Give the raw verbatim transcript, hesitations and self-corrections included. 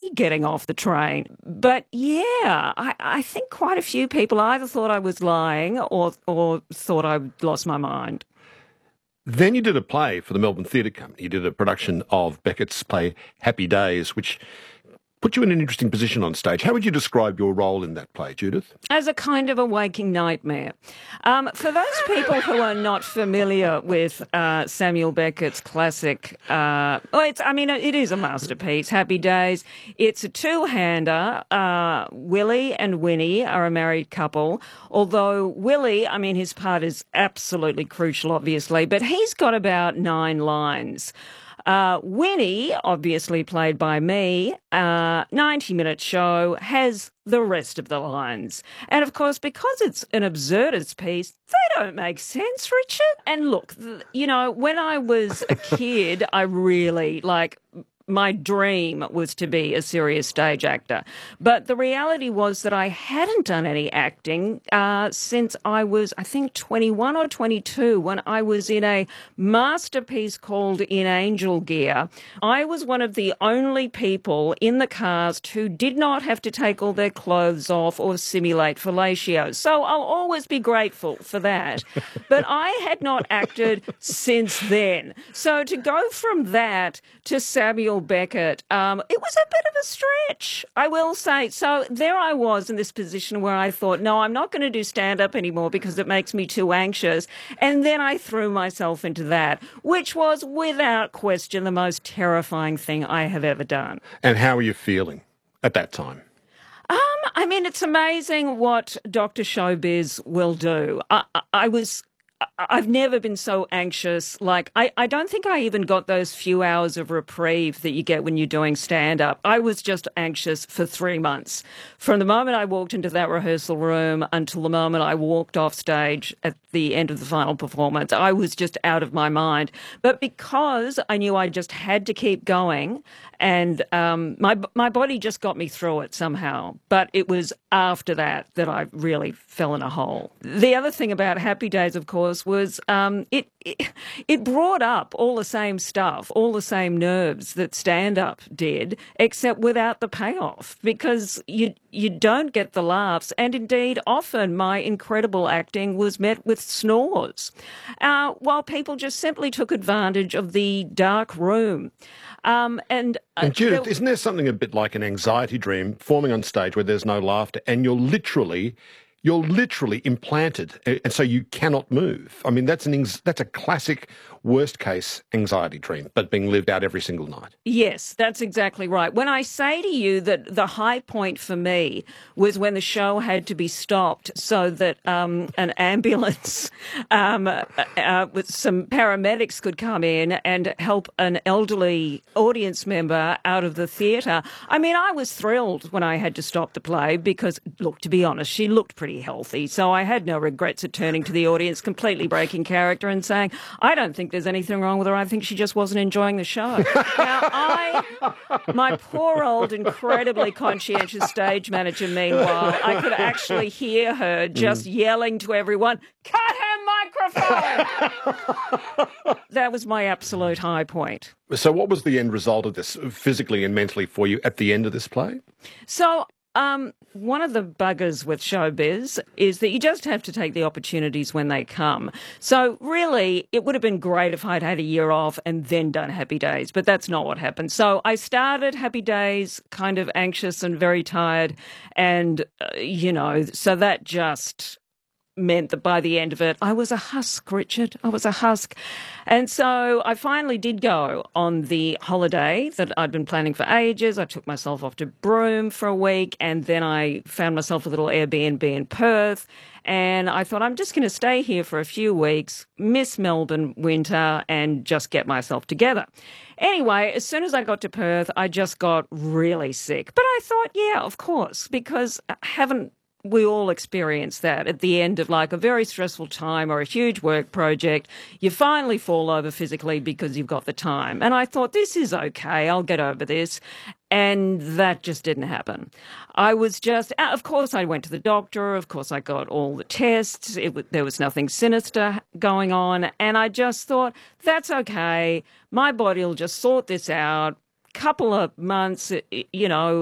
getting off the train. But yeah, I, I think quite a few people either thought I was lying or or thought I'd lost my mind. Then you did a play for the Melbourne Theatre Company. You did a production of Beckett's play Happy Days, which put you in an interesting position on stage. How would you describe your role in that play, Judith? As a kind of a waking nightmare. Um, for those people who are not familiar with uh, Samuel Beckett's classic, uh, well, it's, I mean, it is a masterpiece, Happy Days. It's a two-hander. Uh, Willie and Winnie are a married couple, although Willie, I mean, his part is absolutely crucial, obviously, but he's got about nine lines. Uh, Winnie, obviously played by me, uh, ninety-minute show, has the rest of the lines. And, of course, because it's an absurdist piece, they don't make sense, Richard. And look, th- you know, when I was a kid, I really, like... my dream was to be a serious stage actor. But the reality was that I hadn't done any acting uh, since I was, I think, twenty-one or twenty-two, when I was in a masterpiece called In Angel Gear. I was one of the only people in the cast who did not have to take all their clothes off or simulate fellatio. So I'll always be grateful for that. But I had not acted since then. So to go from that to Samuel Beckett, um, it was a bit of a stretch, I will say. So there I was in this position where I thought, no, I'm not going to do stand-up anymore because it makes me too anxious. And then I threw myself into that, which was without question the most terrifying thing I have ever done. And how were you feeling at that time? Um, I mean, it's amazing what Doctor Showbiz will do. I, I, I was... I've never been so anxious. Like, I, I don't think I even got those few hours of reprieve that you get when you're doing stand-up. I was just anxious for three months. From the moment I walked into that rehearsal room until the moment I walked off stage at the end of the final performance, I was just out of my mind. But because I knew I just had to keep going, and um, my my body just got me through it somehow. But it was after that that I really fell in a hole. The other thing about Happy Days, of course, was um, it, it it brought up all the same stuff, all the same nerves that stand-up did, except without the payoff, because you you don't get the laughs, and indeed often my incredible acting was met with snores, uh, while people just simply took advantage of the dark room. Um, and, uh, and Judith, there, isn't there something a bit like an anxiety dream forming on stage where there's no laughter and you're literally... You're literally implanted, and so you cannot move. I mean, that's an that's a classic worst-case anxiety dream, but being lived out every single night. Yes, that's exactly right. When I say to you that the high point for me was when the show had to be stopped so that um, an ambulance um, uh, uh, with some paramedics could come in and help an elderly audience member out of the theatre. I mean, I was thrilled when I had to stop the play because, look, to be honest, she looked pretty healthy, so I had no regrets at turning to the audience, completely breaking character and saying, I don't think there's anything wrong with her. I think she just wasn't enjoying the show. Now, I, my poor old, incredibly conscientious stage manager, meanwhile, I could actually hear her just mm. yelling to everyone, cut her microphone! That was my absolute high point. So what was the end result of this, physically and mentally, for you at the end of this play? So... Um, one of the buggers with showbiz is that you just have to take the opportunities when they come. So really, it would have been great if I'd had a year off and then done Happy Days, but that's not what happened. So I started Happy Days kind of anxious and very tired, and, uh, you know, so that just meant that by the end of it, I was a husk, Richard. I was a husk. And so I finally did go on the holiday that I'd been planning for ages. I took myself off to Broome for a week, and then I found myself a little Airbnb in Perth. And I thought, I'm just going to stay here for a few weeks, miss Melbourne winter, and just get myself together. Anyway, as soon as I got to Perth, I just got really sick. But I thought, yeah, of course, because I haven't we all experience that at the end of like a very stressful time or a huge work project. You finally fall over physically because you've got the time. And I thought, this is okay, I'll get over this. And that just didn't happen. I was just, of course, I went to the doctor. Of course, I got all the tests. It, there was nothing sinister going on. And I just thought, that's okay. My body will just sort this out. Couple of months, you know,